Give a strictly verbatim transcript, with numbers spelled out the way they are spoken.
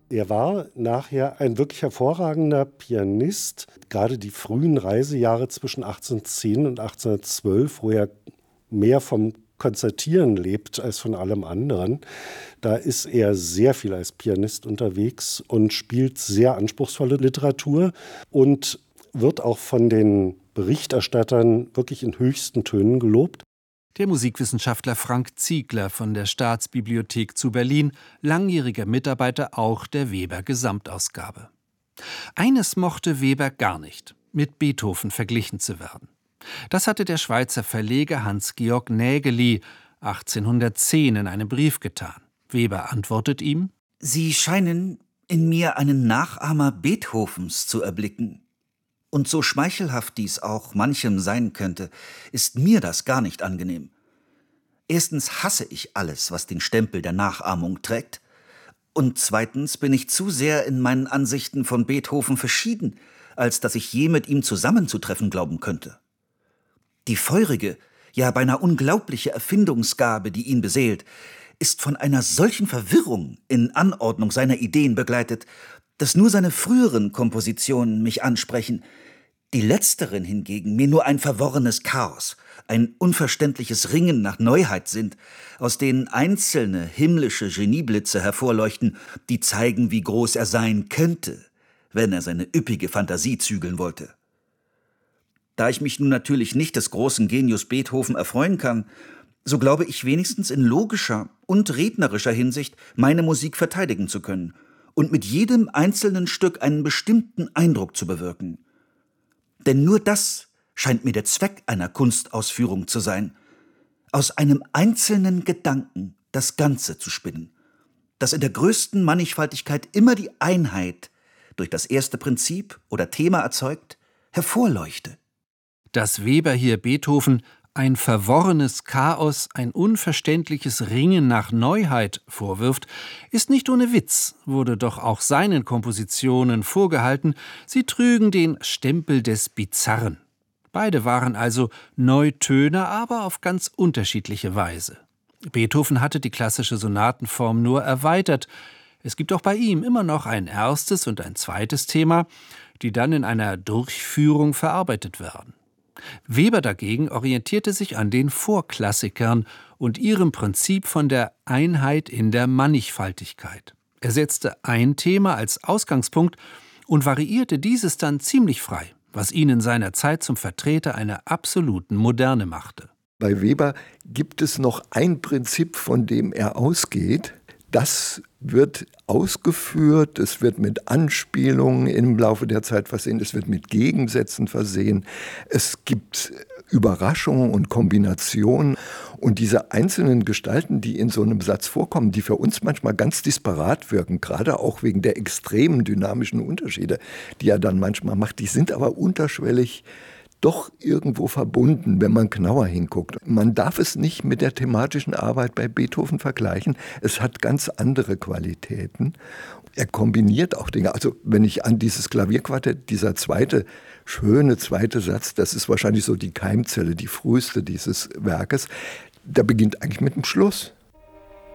Er war nachher ein wirklich hervorragender Pianist. Gerade die frühen Reisejahre zwischen achtzehnhundertzehn und achtzehnhundertzwölf, wo er mehr vom Konzertieren lebt als von allem anderen, da ist er sehr viel als Pianist unterwegs und spielt sehr anspruchsvolle Literatur und wird auch von den Berichterstattern wirklich in höchsten Tönen gelobt. Der Musikwissenschaftler Frank Ziegler von der Staatsbibliothek zu Berlin, langjähriger Mitarbeiter auch der Weber-Gesamtausgabe. Eines mochte Weber gar nicht: mit Beethoven verglichen zu werden. Das hatte der Schweizer Verleger Hans-Georg Nägeli achtzehnhundertzehn in einem Brief getan. Weber antwortet ihm: »Sie scheinen in mir einen Nachahmer Beethovens zu erblicken. Und so schmeichelhaft dies auch manchem sein könnte, ist mir das gar nicht angenehm. Erstens hasse ich alles, was den Stempel der Nachahmung trägt. Und zweitens bin ich zu sehr in meinen Ansichten von Beethoven verschieden, als dass ich je mit ihm zusammenzutreffen glauben könnte. Die feurige, ja beinahe unglaubliche Erfindungsgabe, die ihn beseelt, ist von einer solchen Verwirrung in Anordnung seiner Ideen begleitet, dass nur seine früheren Kompositionen mich ansprechen, die letzteren hingegen mir nur ein verworrenes Chaos, ein unverständliches Ringen nach Neuheit sind, aus denen einzelne himmlische Genieblitze hervorleuchten, die zeigen, wie groß er sein könnte, wenn er seine üppige Fantasie zügeln wollte. Da ich mich nun natürlich nicht des großen Genius Beethoven erfreuen kann, so glaube ich wenigstens in logischer und rednerischer Hinsicht meine Musik verteidigen zu können und mit jedem einzelnen Stück einen bestimmten Eindruck zu bewirken. Denn nur das scheint mir der Zweck einer Kunstausführung zu sein, aus einem einzelnen Gedanken das Ganze zu spinnen, das in der größten Mannigfaltigkeit immer die Einheit durch das erste Prinzip oder Thema erzeugt, hervorleuchte. Dass Weber hier Beethoven ein verworrenes Chaos, ein unverständliches Ringen nach Neuheit vorwirft, ist nicht ohne Witz, wurde doch auch seinen Kompositionen vorgehalten, sie trügen den Stempel des Bizarren. Beide waren also Neutöner, aber auf ganz unterschiedliche Weise. Beethoven hatte die klassische Sonatenform nur erweitert. Es gibt auch bei ihm immer noch ein erstes und ein zweites Thema, die dann in einer Durchführung verarbeitet werden. Weber dagegen orientierte sich an den Vorklassikern und ihrem Prinzip von der Einheit in der Mannigfaltigkeit. Er setzte ein Thema als Ausgangspunkt und variierte dieses dann ziemlich frei, was ihn in seiner Zeit zum Vertreter einer absoluten Moderne machte. Bei Weber gibt es noch ein Prinzip, von dem er ausgeht. Das wird ausgeführt, es wird mit Anspielungen im Laufe der Zeit versehen, es wird mit Gegensätzen versehen, es gibt Überraschungen und Kombinationen und diese einzelnen Gestalten, die in so einem Satz vorkommen, die für uns manchmal ganz disparat wirken, gerade auch wegen der extremen dynamischen Unterschiede, die er dann manchmal macht, die sind aber unterschwellig doch irgendwo verbunden, wenn man genauer hinguckt. Man darf es nicht mit der thematischen Arbeit bei Beethoven vergleichen. Es hat ganz andere Qualitäten. Er kombiniert auch Dinge. Also wenn ich an dieses Klavierquartett, dieser zweite, schöne zweite Satz, das ist wahrscheinlich so die Keimzelle, die früheste dieses Werkes, der beginnt eigentlich mit dem Schluss.